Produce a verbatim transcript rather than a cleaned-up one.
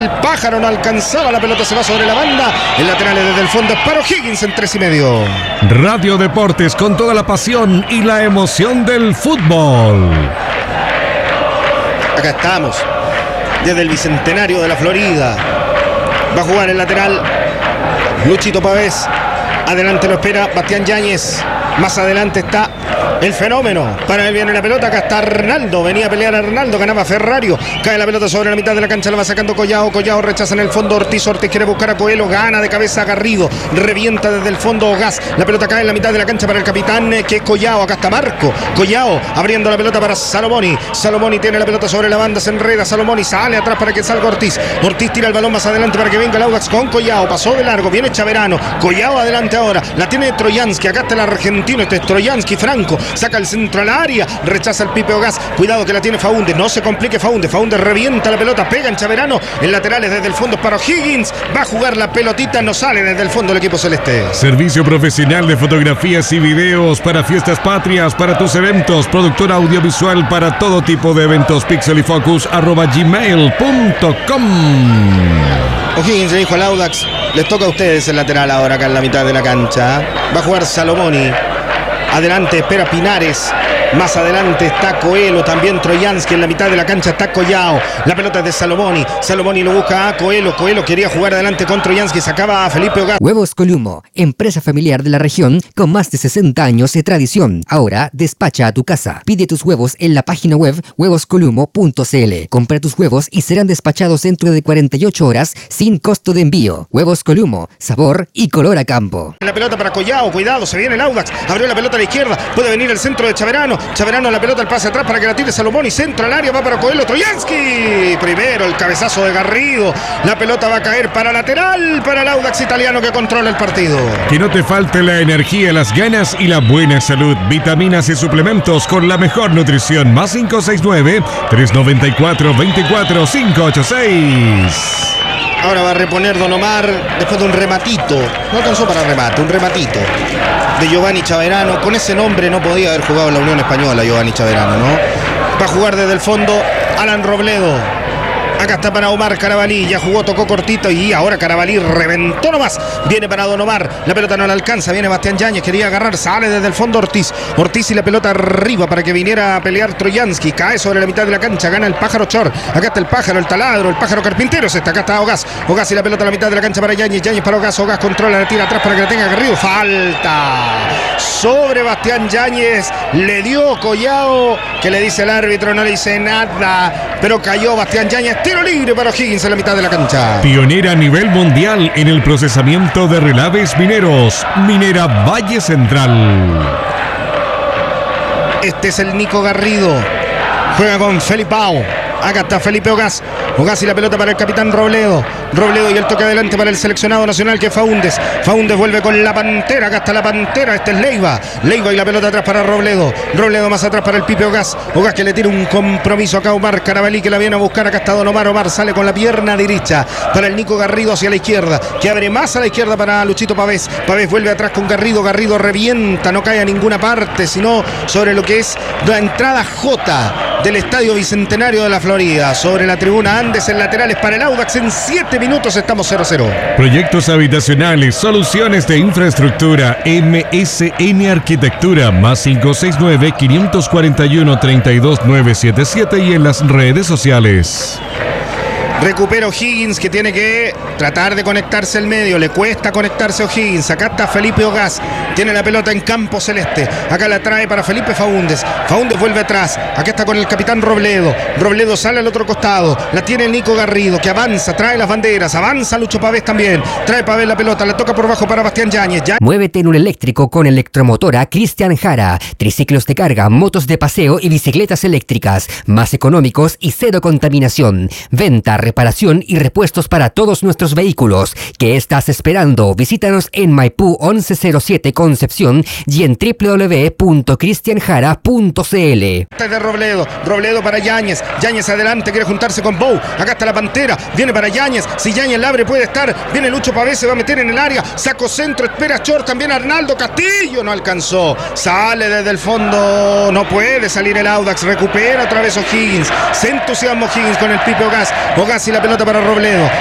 El pájaro no alcanzaba, la pelota se va sobre la banda. El lateral es desde el fondo para O'Higgins en tres y medio. Radio Deportes con toda la pasión y la emoción del fútbol. Acá estamos, desde el Bicentenario de la Florida. Va a jugar el lateral Luchito Pavés. Adelante lo espera Bastián Yáñez. Más adelante está el fenómeno. Para él viene la pelota. Acá está Arnaldo. Venía a pelear a Arnaldo. Ganaba Ferrario. Cae la pelota sobre la mitad de la cancha. La va sacando Collao. Collao rechaza en el fondo Ortiz. Ortiz quiere buscar a Coelho. Gana de cabeza a Garrido. Revienta desde el fondo Gas. La pelota cae en la mitad de la cancha para el capitán, que es Collao. Acá está Marco. Collao abriendo la pelota para Salomoni. Salomoni tiene la pelota sobre la banda. Se enreda Salomoni. Sale atrás para que salga Ortiz. Ortiz tira el balón más adelante para que venga el Audax con Collao. Pasó de largo. Viene Chaverano. Collao adelante ahora. La tiene Troyansky. Acá está el argentino. Este es Troyansky. Franco saca el centro al área. Rechaza el Pipe Gas. Cuidado que la tiene Faúndez. No se complique Faúndez. Faúndez revienta la pelota. Pega en Chaverano. El lateral es desde el fondo para O'Higgins. Va a jugar la pelotita. No sale desde el fondo el equipo celeste. Servicio profesional de fotografías y videos para fiestas patrias, para tus eventos. Productor audiovisual para todo tipo de eventos. Pixelyfocus arroba gmail punto com. O'Higgins le dijo al Audax: les toca a ustedes el lateral ahora acá en la mitad de la cancha. Va a jugar Salomoni. Adelante espera Pinares. Más adelante está Coelho, también Troyansky. En la mitad de la cancha está Collao. La pelota es de Salomoni. Salomoni lo busca a Coelho. Coelho quería jugar adelante con Troyansky. Sacaba a Felipe Ogaz. Huevos Columo, empresa familiar de la región con más de sesenta años de tradición. Ahora despacha a tu casa. Pide tus huevos en la página web huevos columo punto c l. Compra tus huevos y serán despachados dentro de cuarenta y ocho horas sin costo de envío. Huevos Columo, sabor y color a campo. La pelota para Collao. Cuidado, se viene el Audax. Abrió la pelota a la izquierda. Puede venir el centro de Chaverano. Chaverano la pelota, el pase atrás para que la tire Salomoni. Centro al área, va para Coelho. Troyansky. Primero el cabezazo de Garrido. La pelota va a caer para lateral, para el Audax italiano que controla el partido. Que no te falte la energía, las ganas y la buena salud. Vitaminas y suplementos con la mejor nutrición. Más cinco seis nueve, tres nueve cuatro, dos cuatro cinco ocho seis. Ahora va a reponer Don Omar después de un rematito. No alcanzó para remate, un rematito de Giovanni Chaverano. Con ese nombre no podía haber jugado en la Unión Española Giovanni Chaverano, ¿no? Va a jugar desde el fondo Alan Robledo. Acá está para Omar Carabalí. Ya jugó, tocó cortito y ahora Carabalí reventó nomás. Viene para Don Omar. La pelota no le alcanza. Viene Bastián Yáñez. Quería agarrar. Sale desde el fondo Ortiz. Ortiz y la pelota arriba para que viniera a pelear Troyansky. Cae sobre la mitad de la cancha. Gana el pájaro Chor. Acá está el pájaro, el taladro, el pájaro carpintero. Está, acá está Ogaz. Ogaz y la pelota a la mitad de la cancha para Yáñez. Yáñez para Ogaz. Ogaz controla, la tira atrás para que la tenga Garrido. Falta sobre Bastián Yáñez. Le dio Collao, que le dice el árbitro. No le dice nada. Pero cayó Bastián Yáñez. Tiro libre para O'Higgins en la mitad de la cancha. Pionera a nivel mundial en el procesamiento de relaves mineros. Minera Valle Central. Este es el Nico Garrido. Juega con Felipao. Acá está Felipe Ogaz. Ogaz y la pelota para el capitán Robledo. Robledo y el toque adelante para el seleccionado nacional, que es Faúndez. Faúndez vuelve con la Pantera. Acá está la Pantera. Este es Leiva. Leiva y la pelota atrás para Robledo. Robledo más atrás para el Pipe Ogaz. Ogaz que le tira un compromiso acá a Omar Carabalí, que la viene a buscar. Acá está Don Omar. Omar sale con la pierna derecha para el Nico Garrido hacia la izquierda, que abre más a la izquierda para Luchito Pavés. Pavés vuelve atrás con Garrido. Garrido revienta. No cae a ninguna parte, sino sobre lo que es la entrada J del Estadio Bicentenario de la Florida. Sobre la tribuna Andes, en laterales para el Audax. En siete minutos estamos cero cero. Proyectos habitacionales, soluciones de infraestructura, M S N Arquitectura, más cinco seis nueve, quinientos cuarenta y uno, treinta y dos, novecientos setenta y siete y en las redes sociales. Recupera O'Higgins, que tiene que tratar de conectarse al medio. Le cuesta conectarse a O'Higgins. Acá está Felipe Ogaz. Tiene la pelota en campo celeste. Acá la trae para Felipe Faúndez. Faúndez vuelve atrás. Acá está con el capitán Robledo. Robledo sale al otro costado. La tiene el Nico Garrido, que avanza, trae las banderas. Avanza Lucho Pavés también. Trae Pavés la pelota. La toca por bajo para Bastián Yáñez. Ya... Muévete en un eléctrico con Electromotora Cristian Jara. Triciclos de carga, motos de paseo y bicicletas eléctricas. Más económicos y cero contaminación. Venta, reparación y repuestos para todos nuestros vehículos. ¿Qué estás esperando? Visítanos en Maipú once cero siete Concepción y en w w w punto cristian jara punto c l. Este es de Robledo. Robledo para Yáñez. Yáñez adelante, quiere juntarse con Bou. Acá está la Pantera. Viene para Yáñez. Si Yáñez la abre, puede estar. Viene Lucho Pavés, se va a meter en el área. Saco centro, espera Chor. También Arnaldo Castillo. No alcanzó. Sale desde el fondo. No puede salir el Audax. Recupera otra vez O'Higgins. Se entusiasma O'Higgins con el Pipe Ogaz. Ogaz casi la pelota para Robledo.